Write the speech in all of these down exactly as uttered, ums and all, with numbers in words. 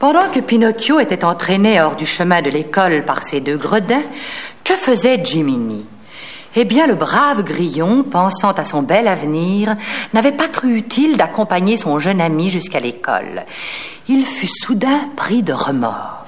Pendant que Pinocchio était entraîné hors du chemin de l'école par ses deux gredins, que faisait Jiminy? Eh bien, le brave grillon, pensant à son bel avenir, n'avait pas cru utile d'accompagner son jeune ami jusqu'à l'école. Il fut soudain pris de remords.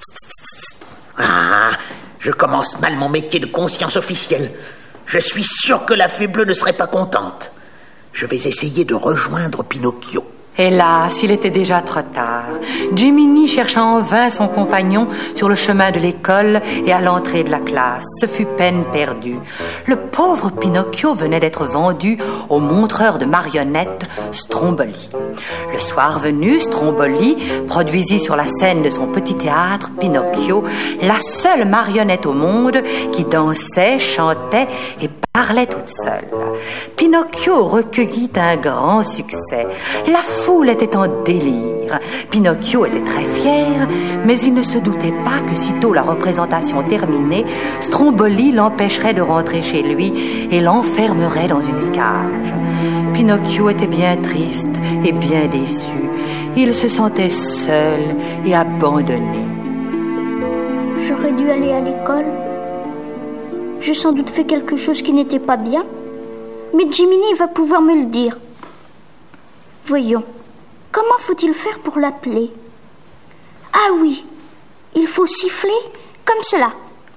Ah, je commence mal mon métier de conscience officielle. Je suis sûr que la fée bleue ne serait pas contente. Je vais essayer de rejoindre Pinocchio. Hélas, il était déjà trop tard. Jiminy chercha en vain son compagnon sur le chemin de l'école et à l'entrée de la classe. Ce fut peine perdue. Le pauvre Pinocchio venait d'être vendu au montreur de marionnettes Stromboli. Le soir venu, Stromboli produisit sur la scène de son petit théâtre Pinocchio, la seule marionnette au monde qui dansait, chantait et parlait toute seule. Pinocchio recueillit un grand succès. La foule était en délire. Pinocchio était très fier, mais il ne se doutait pas que sitôt la représentation terminée, Stromboli l'empêcherait de rentrer chez lui et l'enfermerait dans une cage. Pinocchio était bien triste et bien déçu. Il se sentait seul et abandonné. J'aurais dû aller à l'école. J'ai sans doute fait quelque chose qui n'était pas bien, mais Jiminy va pouvoir me le dire. Voyons, comment faut-il faire pour l'appeler? Ah oui, il faut siffler comme cela.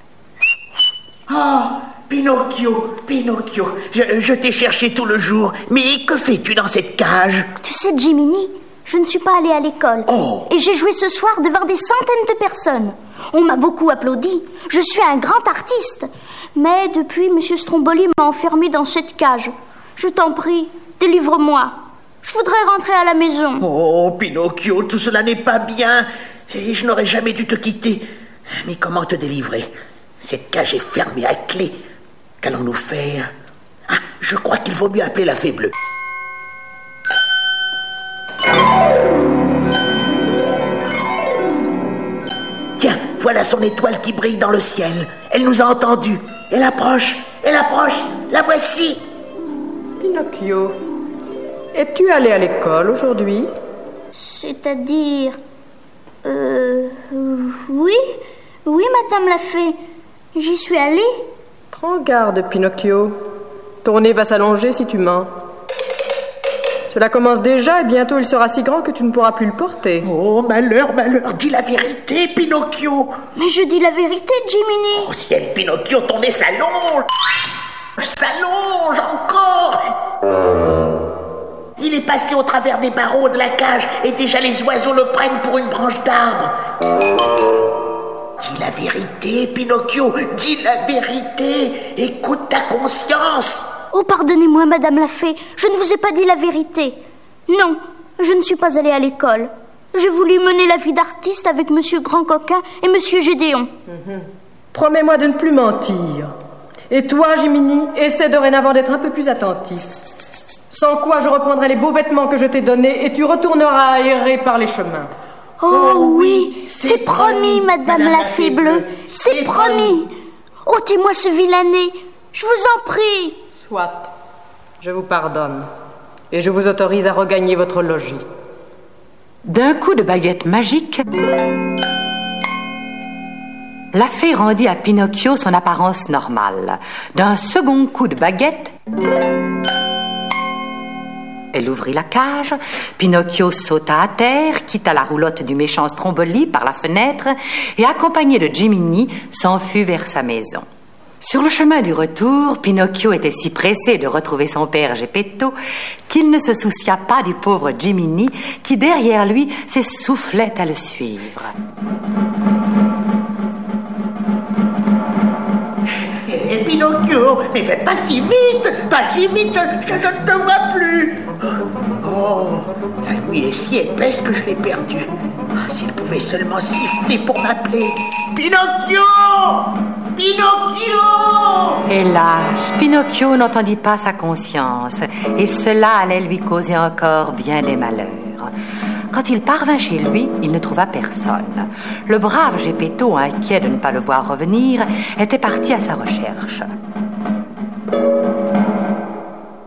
Oh, Pinocchio, Pinocchio, je, je t'ai cherché tout le jour, mais que fais-tu dans cette cage? Tu sais, Jiminy, je ne suis pas allée à l'école. Oh. Et j'ai joué ce soir devant des centaines de personnes. On m'a beaucoup applaudi. Je suis un grand artiste. Mais depuis, M. Stromboli m'a enfermé dans cette cage. Je t'en prie, délivre-moi. Je voudrais rentrer à la maison. Oh, Pinocchio, tout cela n'est pas bien. Et je n'aurais jamais dû te quitter. Mais comment te délivrer? Cette cage est fermée à clé. Qu'allons-nous faire? Ah, je crois qu'il vaut mieux appeler la fée bleue. Tiens, voilà son étoile qui brille dans le ciel. Elle nous a entendus. Elle approche, elle approche. La voici. Pinocchio, es-tu allé à l'école aujourd'hui? C'est-à-dire... Euh... Oui, oui, madame la fée. J'y suis allée. Prends garde, Pinocchio. Ton nez va s'allonger si tu mens. Cela commence déjà et bientôt il sera si grand que tu ne pourras plus le porter. Oh, malheur, malheur, dis la vérité, Pinocchio. Mais je dis la vérité, Jiminy. Oh ciel, Pinocchio, ton nez s'allonge. S'allonge encore. Il est passé au travers des barreaux de la cage et déjà les oiseaux le prennent pour une branche d'arbre. Dis la vérité, Pinocchio, dis la vérité. Écoute ta conscience. Oh, pardonnez-moi, madame la fée, je ne vous ai pas dit la vérité. Non, je ne suis pas allée à l'école. J'ai voulu mener la vie d'artiste avec monsieur Grand Coquin et monsieur Gédéon. Mm-hmm. Promets-moi de ne plus mentir. Et toi, Jiminy, essaie dorénavant d'être un peu plus attentif. Sans quoi je reprendrai les beaux vêtements que je t'ai donnés et tu retourneras errer par les chemins. Oh, oh oui, c'est promis, madame, madame la fée bleue, c'est promis. Ôtez-moi ce vilain nez, je vous en prie. Soit, je vous pardonne et je vous autorise à regagner votre logis. D'un coup de baguette magique, la fée rendit à Pinocchio son apparence normale. D'un second coup de baguette, elle ouvrit la cage. Pinocchio sauta à terre, quitta la roulotte du méchant Stromboli par la fenêtre et, accompagné de Jiminy, s'enfuit vers sa maison. Sur le chemin du retour, Pinocchio était si pressé de retrouver son père Geppetto qu'il ne se soucia pas du pauvre Jiminy qui, derrière lui, s'essoufflait à le suivre. Eh, Pinocchio, mais pas si vite, pas si vite, je ne te vois plus. Oh, la nuit est si épaisse que je l'ai perdu. S'il pouvait seulement siffler pour m'appeler. Pinocchio! Pinocchio! Hélas, Pinocchio n'entendit pas sa conscience, et cela allait lui causer encore bien des malheurs. Quand il parvint chez lui, il ne trouva personne. Le brave Geppetto, inquiet de ne pas le voir revenir, était parti à sa recherche.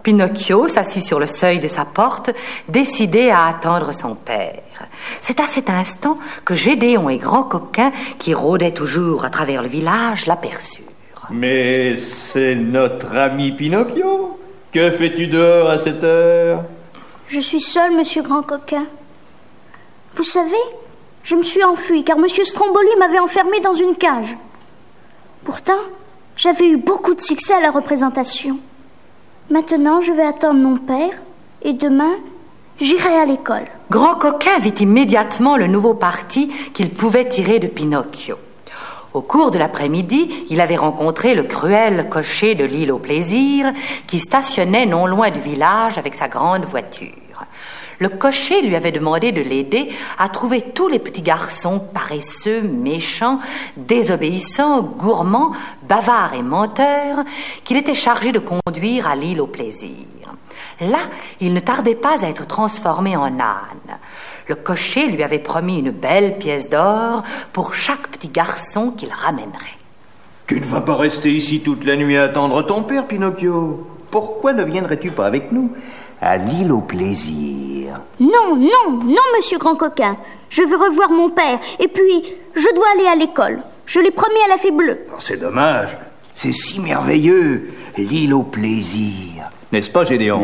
Pinocchio s'assit sur le seuil de sa porte, décidé à attendre son père. C'est à cet instant que Gédéon et Grand Coquin, qui rôdaient toujours à travers le village, l'aperçurent. Mais c'est notre ami Pinocchio. Que fais-tu dehors à cette heure? Je suis seul, monsieur Grand Coquin. Vous savez, je me suis enfui car monsieur Stromboli m'avait enfermé dans une cage. Pourtant, j'avais eu beaucoup de succès à la représentation. Maintenant, je vais attendre mon père et demain, j'irai à l'école. Grand Coquin vit immédiatement le nouveau parti qu'il pouvait tirer de Pinocchio. Au cours de l'après-midi, il avait rencontré le cruel cocher de l'île au plaisir qui stationnait non loin du village avec sa grande voiture. Le cocher lui avait demandé de l'aider à trouver tous les petits garçons paresseux, méchants, désobéissants, gourmands, bavards et menteurs qu'il était chargé de conduire à l'île au plaisir. Là, il ne tardait pas à être transformé en âne. Le cocher lui avait promis une belle pièce d'or pour chaque petit garçon qu'il ramènerait. Tu ne vas pas rester ici toute la nuit à attendre ton père, Pinocchio. Pourquoi ne viendrais-tu pas avec nous à l'île au plaisir? Non, non, non, monsieur Grand Coquin. Je veux revoir mon père et puis je dois aller à l'école. Je l'ai promis à la Fée Bleue. Oh, c'est dommage. C'est si merveilleux, l'île au plaisir. N'est-ce pas, Gédéon?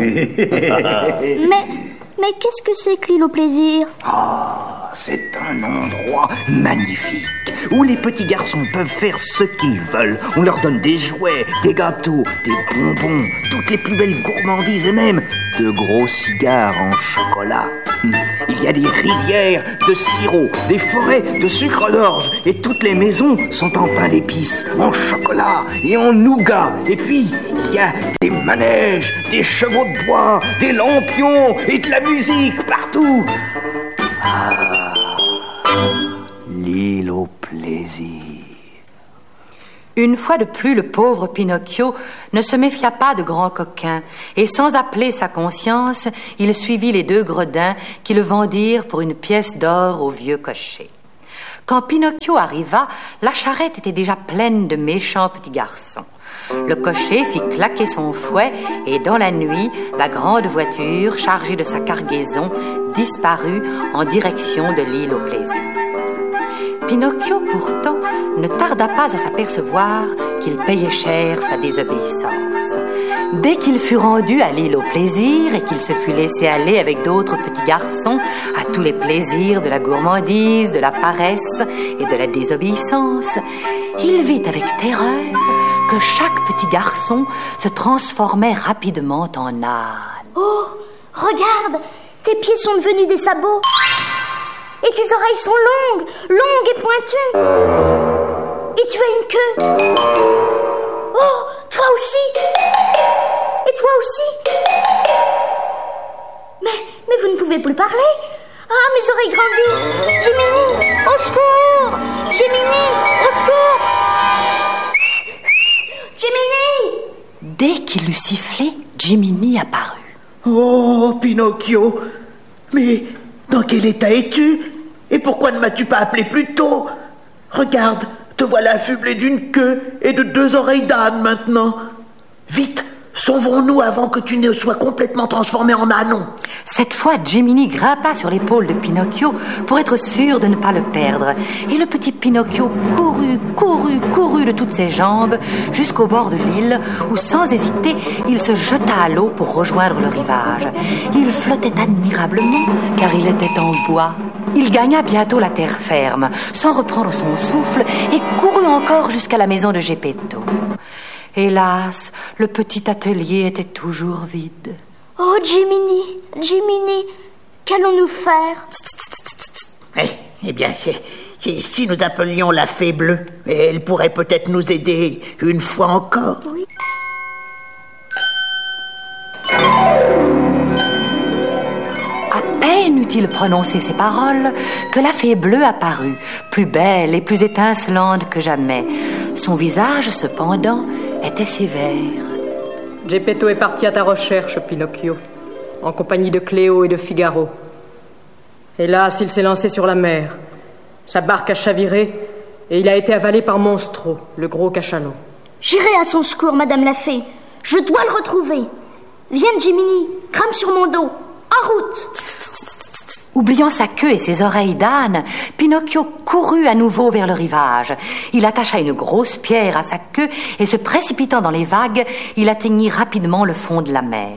Mais, mais qu'est-ce que c'est que l'île au plaisir? Ah, c'est un endroit magnifique où les petits garçons peuvent faire ce qu'ils veulent. On leur donne des jouets, des gâteaux, des bonbons, toutes les plus belles gourmandises et même de gros cigares en chocolat. Il y a des rivières de sirop, des forêts de sucre d'orge et toutes les maisons sont en pain d'épices, en chocolat et en nougat. Et puis, il y a des manèges, des chevaux de bois, des lampions et de la musique partout. Ah, l'île au plaisir. Une fois de plus, le pauvre Pinocchio ne se méfia pas de Grand Coquin, et sans appeler sa conscience, il suivit les deux gredins qui le vendirent pour une pièce d'or au vieux cocher. Quand Pinocchio arriva, la charrette était déjà pleine de méchants petits garçons. Le cocher fit claquer son fouet, et dans la nuit, la grande voiture, chargée de sa cargaison, disparut en direction de l'île au plaisir. Pinocchio, pourtant, ne tarda pas à s'apercevoir qu'il payait cher sa désobéissance. Dès qu'il fut rendu à l'île au plaisir et qu'il se fut laissé aller avec d'autres petits garçons à tous les plaisirs de la gourmandise, de la paresse et de la désobéissance, il vit avec terreur que chaque petit garçon se transformait rapidement en âne. Oh, regarde, tes pieds sont devenus des sabots. Et tes oreilles sont longues, longues et pointues. Et tu as une queue. Oh, toi aussi. Et toi aussi. Mais, mais vous ne pouvez plus parler. Ah, mes oreilles grandissent. Jiminy, au secours. Jiminy, au secours. Jiminy. Dès qu'il eut sifflé, Jiminy apparut. Oh, Pinocchio. Mais dans quel état es-tu? Et pourquoi ne m'as-tu pas appelé plus tôt? Regarde, te voilà affublé d'une queue et de deux oreilles d'âne maintenant. Vite, sauvons-nous avant que tu ne sois complètement transformé en ânon. Cette fois, Jiminy grimpa sur l'épaule de Pinocchio pour être sûr de ne pas le perdre. Et le petit Pinocchio courut, courut, courut de toutes ses jambes jusqu'au bord de l'île où, sans hésiter, il se jeta à l'eau pour rejoindre le rivage. Il flottait admirablement car il était en bois. Il gagna bientôt la terre ferme, sans reprendre son souffle, et courut encore jusqu'à la maison de Geppetto. Hélas, le petit atelier était toujours vide. Oh, Jiminy, Jiminy, qu'allons-nous faire? Eh, eh bien, si nous appelions la Fée Bleue, elle pourrait peut-être nous aider une fois encore. Oui. À peine eut-il prononcé ces paroles que la Fée Bleue apparut, plus belle et plus étincelante que jamais. Son visage, cependant, était sévère. Geppetto est parti à ta recherche, Pinocchio, en compagnie de Cléo et de Figaro. Hélas, il s'est lancé sur la mer. Sa barque a chaviré et il a été avalé par Monstro, le gros cachalot. J'irai à son secours, Madame la Fée. Je dois le retrouver. Viens, Jiminy, crame sur mon dos. En route. Oubliant sa queue et ses oreilles d'âne, Pinocchio courut à nouveau vers le rivage. Il attacha une grosse pierre à sa queue et, se précipitant dans les vagues, il atteignit rapidement le fond de la mer.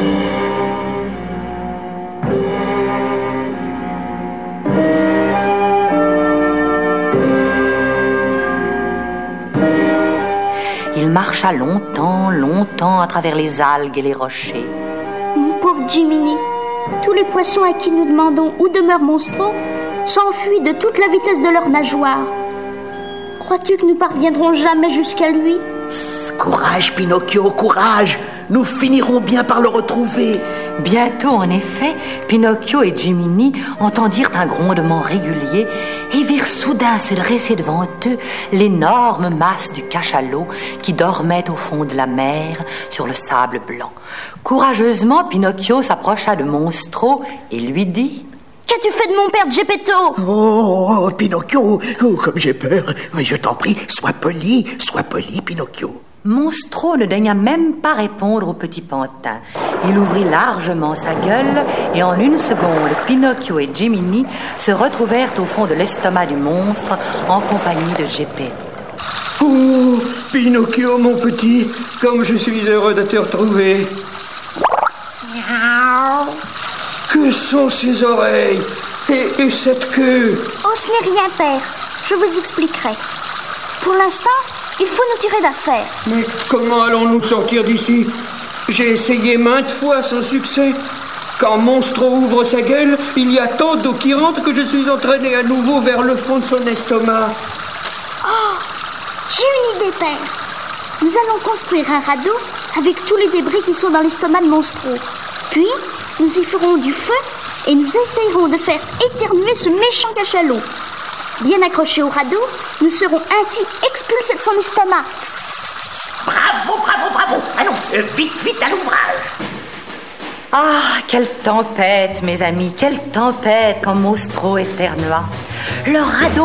Il marcha longtemps, longtemps à travers les algues et les rochers. Mon pauvre Jiminy, tous les poissons à qui nous demandons où demeure Monstro s'enfuient de toute la vitesse de leurs nageoires. Crois-tu que nous parviendrons jamais jusqu'à lui? Courage, Pinocchio, courage! Nous finirons bien par le retrouver. Bientôt, en effet, Pinocchio et Jiminy entendirent un grondement régulier et virent soudain se dresser devant eux l'énorme masse du cachalot qui dormait au fond de la mer sur le sable blanc. Courageusement, Pinocchio s'approcha de Monstro et lui dit: Qu'as-tu fait de mon père Geppetto? Oh, Pinocchio, oh, comme j'ai peur. Mais je t'en prie, sois poli, sois poli, Pinocchio. Monstro ne daigna même pas répondre au petit pantin. Il ouvrit largement sa gueule et en une seconde, Pinocchio et Jiminy se retrouvèrent au fond de l'estomac du monstre en compagnie de Geppetto. Oh, Pinocchio, mon petit, comme je suis heureux de te retrouver. Que sont ces oreilles et, et cette queue? Oh, ce n'est rien, père. Je vous expliquerai. Pour l'instant, il faut nous tirer d'affaire. Mais comment allons-nous sortir d'ici? J'ai essayé maintes fois sans succès. Quand Monstro ouvre sa gueule, il y a tant d'eau qui rentre que je suis entraîné à nouveau vers le fond de son estomac. Oh, j'ai une idée, père. Nous allons construire un radeau avec tous les débris qui sont dans l'estomac de Monstro. Puis, nous y ferons du feu et nous essayerons de faire éternuer ce méchant cachalot. Bien accrochés au radeau, nous serons ainsi expulsés de son estomac. Bravo, bravo, bravo. Allons, euh, vite, vite à l'ouvrage. Ah, quelle tempête, mes amis, quelle tempête quand Monstro éternua. Le radeau